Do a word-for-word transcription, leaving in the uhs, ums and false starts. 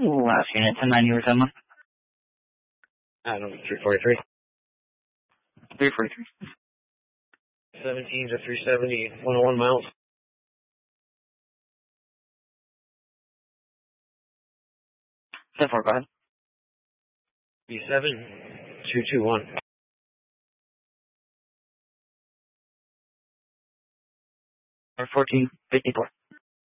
Last unit, ten ninety over ten one. Adam, three forty-three. three forty-three. seventeen to three seventy, one oh one miles. ten four, go ahead. B seven, two two one. fourteen fifty-four.